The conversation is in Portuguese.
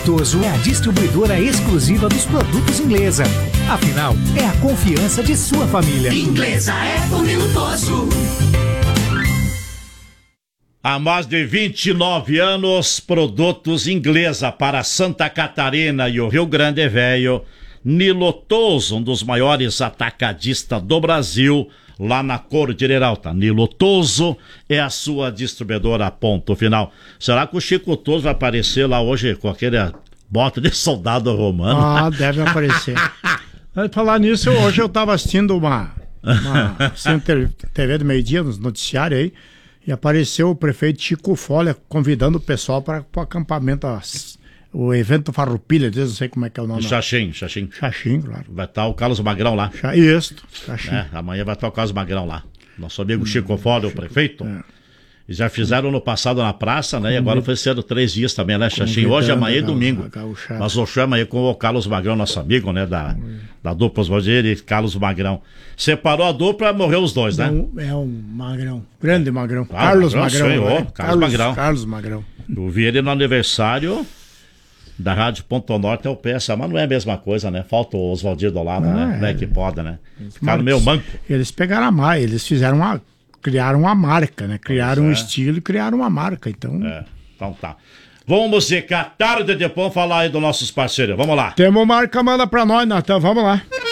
Lutoso é a distribuidora exclusiva dos produtos Inglesa. Afinal, é a confiança de sua família. Inglesa é Tony Lutoso. Há mais de 29 anos, produtos Inglesa para Santa Catarina e o Rio Grande Velho. Nilotoso, um dos maiores atacadistas do Brasil, lá na Cordilheira Alta. Nilotoso é a sua distribuidora, ponto final. Será que o Chico Toso vai aparecer lá hoje com aquele bota de soldado romano? Ah, deve aparecer. Falar nisso, hoje eu estava assistindo uma TV do meio-dia, nos noticiários aí, e apareceu o prefeito Chico Folha convidando o pessoal para o acampamento, o evento Farroupilha, não sei como é que é o nome. Xaxim, Claro. Vai estar o Carlos Magrão lá. Isso, Xaxim. Amanhã vai estar o Carlos Magrão lá. Nosso amigo Chico Folha, o prefeito. E já fizeram no passado na praça, né? E agora foi sendo 3 dias também, né, Xaxim? Hoje, amanhã e domingo. Mas o show amanhã com o Carlos Magrão, nosso amigo, né? Da dupla Oswaldir e Carlos Magrão. Separou a dupla, morreu os dois, né? É um Magrão, grande Magrão. Carlos Magrão. Carlos Magrão. Eu vi ele no aniversário da Rádio Ponto Norte ao Peça, mas não é a mesma coisa, né? Falta o Oswaldir do lado, né? Não é que pode, né? Ficaram meio manco. Eles pegaram a marca, eles criaram uma marca, né? Criaram um estilo e criaram uma marca, então... Então tá. Vamos musicar Tarde de Pão, falar aí dos nossos parceiros, vamos lá. Temos marca, manda pra nós, Natan, vamos lá.